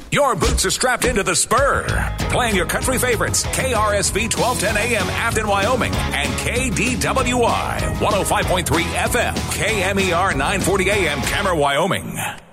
Your boots are strapped into the spur. Playing your country favorites, KRSV 1210 AM Afton, Wyoming, and KDWI 105.3 FM, KMER 940 AM Cameron, Wyoming.